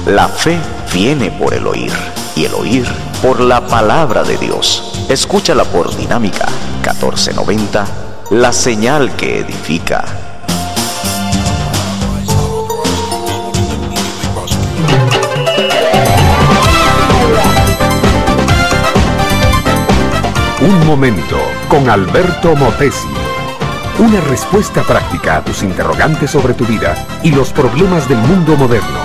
La fe viene por el oír, y el oír por la palabra de Dios. Escúchala por Dinámica 1490, la señal que edifica. Un momento con Alberto Motesi. Una respuesta práctica a tus interrogantes sobre tu vida y los problemas del mundo moderno.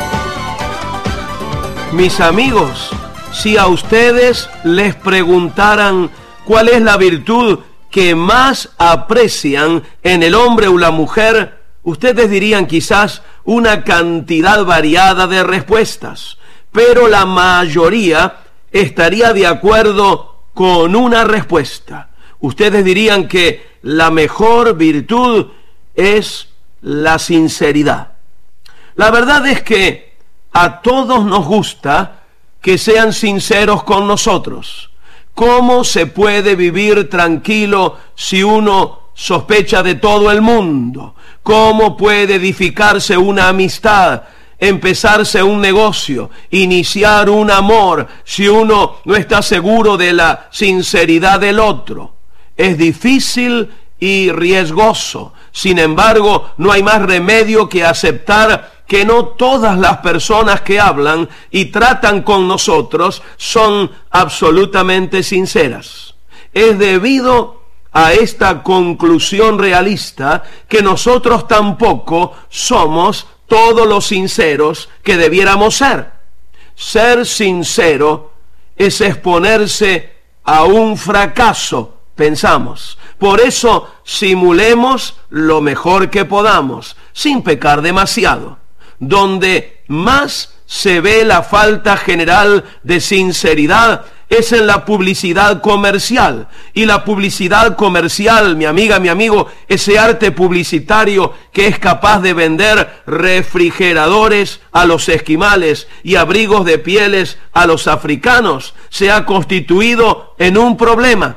Mis amigos, si a ustedes les preguntaran cuál es la virtud que más aprecian en el hombre o la mujer, ustedes dirían quizás una cantidad variada de respuestas, pero la mayoría estaría de acuerdo con una respuesta. Ustedes dirían que la mejor virtud es la sinceridad. La verdad es que a todos nos gusta que sean sinceros con nosotros. ¿Cómo se puede vivir tranquilo si uno sospecha de todo el mundo? ¿Cómo puede edificarse una amistad, empezarse un negocio, iniciar un amor, si uno no está seguro de la sinceridad del otro? Es difícil y riesgoso. Sin embargo, no hay más remedio que aceptar que no todas las personas que hablan y tratan con nosotros son absolutamente sinceras. Es debido a esta conclusión realista que nosotros tampoco somos todos los sinceros que debiéramos ser. Ser sincero es exponerse a un fracaso, pensamos. Por eso simulemos lo mejor que podamos, sin pecar demasiado. Donde más se ve la falta general de sinceridad es en la publicidad comercial. Y la publicidad comercial, mi amiga, mi amigo, ese arte publicitario que es capaz de vender refrigeradores a los esquimales y abrigos de pieles a los africanos, se ha constituido en un problema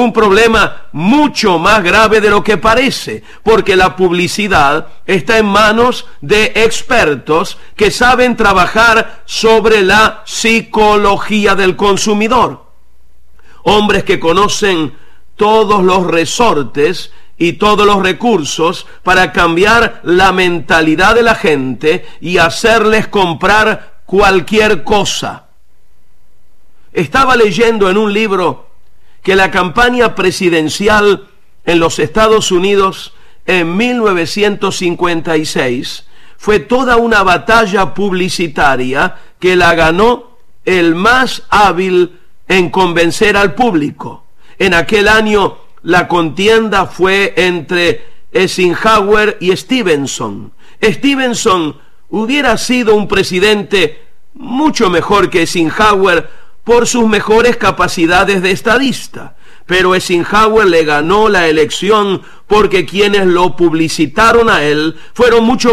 mucho más grave de lo que parece, porque la publicidad está en manos de expertos que saben trabajar sobre la psicología del consumidor. Hombres que conocen todos los resortes y todos los recursos para cambiar la mentalidad de la gente y hacerles comprar cualquier cosa. Estaba leyendo en un libro que la campaña presidencial en los Estados Unidos en 1956 fue toda una batalla publicitaria que la ganó el más hábil en convencer al público. En aquel año la contienda fue entre Eisenhower y Stevenson. Stevenson hubiera sido un presidente mucho mejor que Eisenhower por sus mejores capacidades de estadista, pero Eisenhower le ganó la elección porque quienes lo publicitaron a él fueron mucho